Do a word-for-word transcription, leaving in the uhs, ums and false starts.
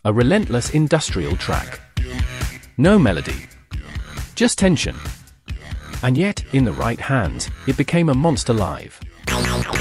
A relentless industrial track. No melody. Just tension. And yet, in the right hands, it became a monster live.